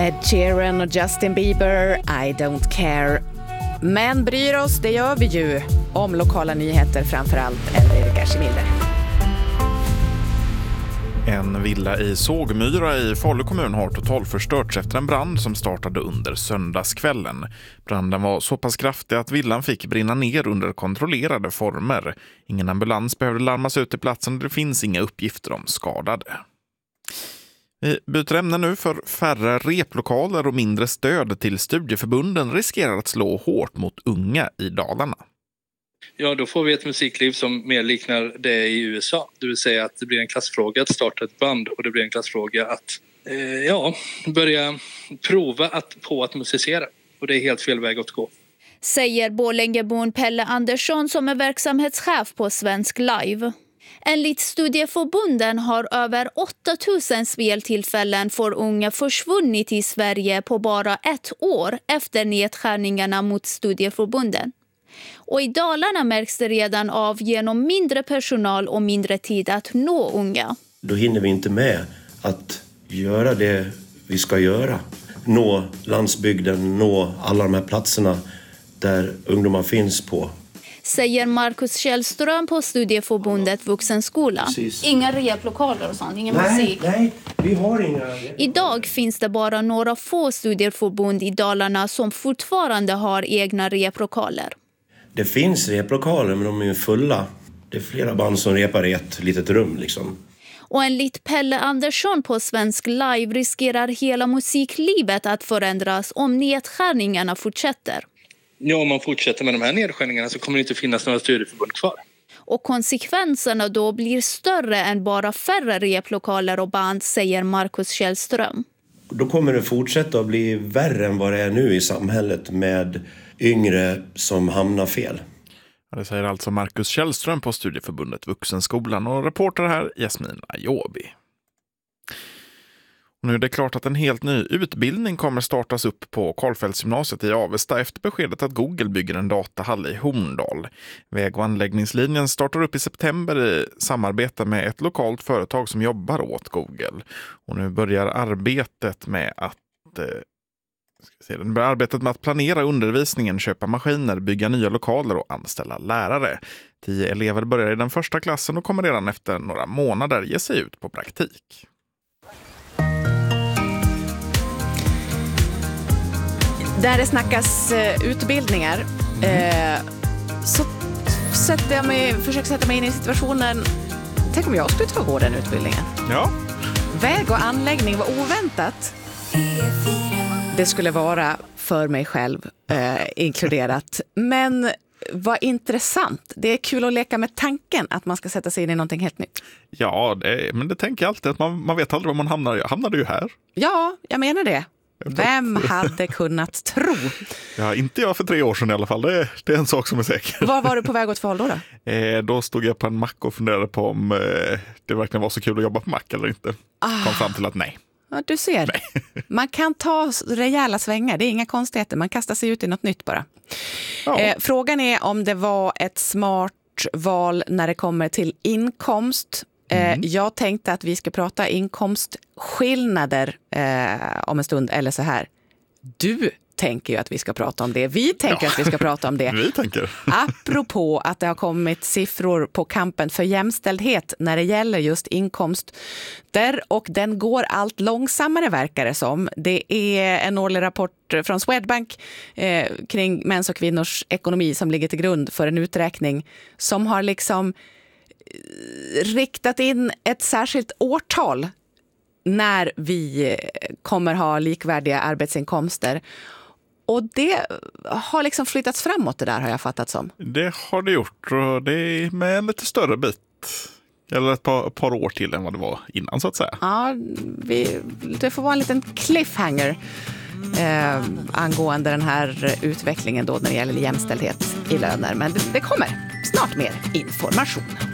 Ed Sheeran och Justin Bieber, I don't care. Men bryr oss, det gör vi ju. Om lokala nyheter framförallt, Erika Schmilder. En villa i Sågmyra i Falu kommun har totalförstörts efter en brand som startade under söndagskvällen. Branden var så pass kraftig att villan fick brinna ner under kontrollerade former. Ingen ambulans behövde larmas ut till platsen och det finns inga uppgifter om skadade. Vi byter ämne nu, för färre replokaler och mindre stöd till studieförbunden riskerar att slå hårt mot unga i Dalarna. Ja, då får vi ett musikliv som mer liknar det i USA. Det vill säga att det blir en klassfråga att starta ett band och det blir en klassfråga att börja prova att musicera. Och det är helt fel väg att gå. Säger Borlängebon Pelle Andersson som är verksamhetschef på Svensk Live. Enligt studieförbunden har över 8000 speltillfällen för unga försvunnit i Sverige på bara ett år efter nedskärningarna mot studieförbunden. Och i Dalarna märks det redan av genom mindre personal och mindre tid att nå unga. Då hinner vi inte med att göra det vi ska göra. Nå landsbygden, nå alla de här platserna där ungdomar finns på. Säger Marcus Källström på studieförbundet Vuxenskola. Precis. Inga replokaler och sånt, ingen musik. Nej, vi har inga. Idag finns det bara några få studieförbund i Dalarna som fortfarande har egna replokaler. Det finns replokaler men de är ju fulla. Det är flera band som repar i ett litet rum liksom. Och enligt Pelle Andersson på Svensk Live riskerar hela musiklivet att förändras om nedskärningarna fortsätter. Ja, om man fortsätter med de här nedskärningarna så kommer det inte finnas några studieförbund kvar. Och konsekvenserna då blir större än bara färre replokaler och band, säger Marcus Källström. Då kommer det fortsätta att bli värre än vad det är nu i samhället med yngre som hamnar fel. Ja, det säger alltså Marcus Källström på studieförbundet Vuxenskolan och reporter här Jasmin Ayobi. Och nu är det klart att en helt ny utbildning kommer startas upp på Karlfeldtsgymnasiet i Avesta efter beskedet att Google bygger en datahall i Horndal. Väg- och anläggningslinjen startar upp i september i samarbete med ett lokalt företag som jobbar åt Google. Och nu börjar arbetet med att planera undervisningen, köpa maskiner, bygga nya lokaler och anställa lärare. 10 elever börjar i den första klassen och kommer redan efter några månader ge sig ut på praktik. Där det snackas utbildningar så försöker sätta mig in i situationen. Tänk om jag skulle ta gå den utbildningen. Ja. Väg och anläggning var oväntat. Det skulle vara för mig själv inkluderat. Men vad intressant. Det är kul att leka med tanken att man ska sätta sig in i någonting helt nytt. Ja, men det tänker jag alltid att man vet aldrig var man hamnar. Jag hamnade ju här. Ja, jag menar det. Vem hade kunnat tro? Ja, inte jag för 3 år sedan i alla fall. Det är en sak som är säker. Vad var du på väg åt för håll då? Då stod jag på en mack och funderade på om det verkligen var så kul att jobba på mack eller inte. Kom fram till att nej. Ja, du ser. Nej. Man kan ta rejäla svängar. Det är inga konstigheter. Man kastar sig ut i något nytt bara. Ja. Frågan är om det var ett smart val när det kommer till inkomst. Jag tänkte att vi ska prata inkomstskillnader om en stund, eller så här. Du tänker ju att vi ska prata om det. Vi tänker att vi ska prata om det. Vi tänker. Apropå att det har kommit siffror på kampen för jämställdhet när det gäller just inkomst. Och den går allt långsammare verkar det som. Det är en årlig rapport från Swedbank kring mäns och kvinnors ekonomi som ligger till grund för en uträkning som har liksom riktat in ett särskilt årtal när vi kommer ha likvärdiga arbetsinkomster. Och det har liksom flyttats framåt, det där har jag fattat som. Det har det gjort, och det är med en lite större bit. Eller ett par år till än vad det var innan så att säga. Ja, det får vara en liten cliffhanger angående den här utvecklingen då när det gäller jämställdhet i löner. Men det kommer snart mer information.